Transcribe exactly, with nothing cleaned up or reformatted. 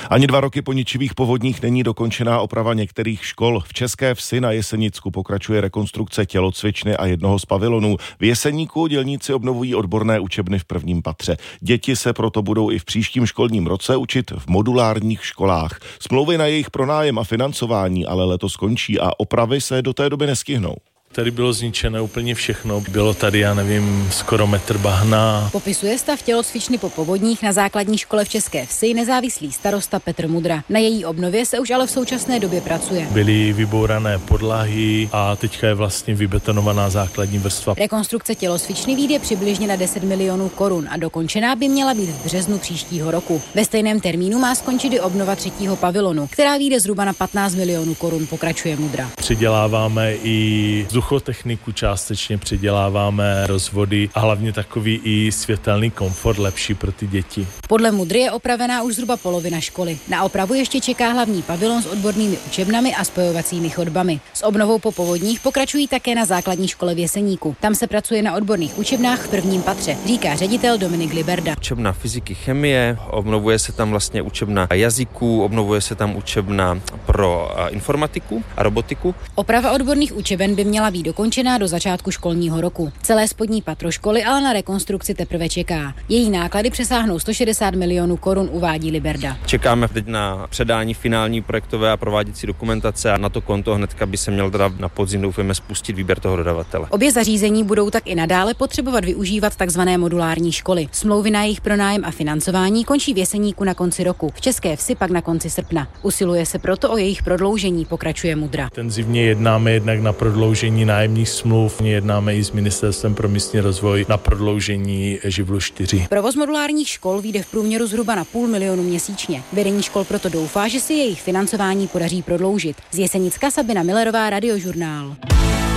Ani dva roky po ničivých povodních není dokončená oprava některých škol. V České Vsi na Jesenicku pokračuje rekonstrukce tělocvičny a jednoho z pavilonů. V Jeseníku dělníci obnovují odborné učebny v prvním patře. Děti se proto budou i v příštím školním roce učit v modulárních školách. Smlouvy na jejich pronájem a financování ale letos končí a opravy se do té doby nestihnou. Tady bylo zničené úplně všechno. Bylo tady, já nevím, skoro metr bahna. Popisuje stav tělocvičny po povodních na základní škole v České Vsi nezávislý starosta Petr Mudra. Na její obnově se už ale v současné době pracuje. Byly vybourané podlahy a teďka je vlastně vybetonovaná základní vrstva. Rekonstrukce tělocvičny vyjde přibližně na deset milionů korun a dokončená by měla být v březnu příštího roku. Ve stejném termínu má skončit i obnova třetího pavilonu, která vyjde zhruba na patnáct milionů korun, pokračuje Mudra. Předěláváme i vzduchotechniku, částečně předěláváme rozvody a hlavně takový i světelný komfort lepší pro ty děti. Podle Mudry je opravená už zhruba polovina školy. Na opravu ještě čeká hlavní pavilon s odbornými učebnami a spojovacími chodbami. S obnovou po povodních pokračují také na základní škole v Jeseníku. Tam se pracuje na odborných učebnách v prvním patře, říká ředitel Dominik Liberda. Učebna fyziky, chemie, obnovuje se tam vlastně učebna jazyků, obnovuje se tam učebna pro informatiku a robotiku. Oprava odborných učeben by měla být dokončená do začátku školního roku. Celé spodní patro školy ale na rekonstrukci teprve čeká. Její náklady přesáhnou sto šedesát milionů korun, uvádí Liberda. Čekáme teď na předání finální projektové a prováděcí dokumentace a na to konto hnedka by se měl teda na podzim doufujeme spustit výběr toho dodavatele. Obě zařízení budou tak i nadále potřebovat využívat takzvané modulární školy. Smlouvy na jejich pronájem a financování končí v Jeseníku na konci roku, v České Vsi pak na konci srpna. Usiluje se proto o jejich prodloužení, pokračuje Mudra. Intenzivně jednáme jednak na prodloužení nájemních smluv, jednáme i s Ministerstvem pro místní rozvoj na prodloužení živlu čtyři. Provoz modulárních škol vyjde v průměru zhruba na půl milionu měsíčně. Vedení škol proto doufá, že si jejich financování podaří prodloužit. Z Jesenicka Sabina Millerová, Radiožurnál.